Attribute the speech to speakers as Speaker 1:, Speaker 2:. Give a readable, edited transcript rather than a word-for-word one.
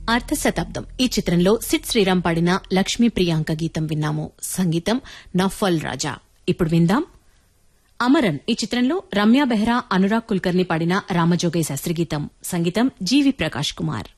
Speaker 1: అర్ధశతాబ్దం ఈ చిత్రంలో సిడ్ శ్రీరామ్ పాడిన లక్ష్మీ ప్రియాంక గీతం విన్నాము. సంగీతం నఫల్ రాజా. ఇప్పుడు విందాం అమరన్ ఈ చిత్రంలో రమ్య బెహ్రా, అనురాగ్ కుల్కర్ని పాడిన రామజోగయ్య శాస్త్రి గీతం. సంగీతం జీవి ప్రకాష్ కుమార్.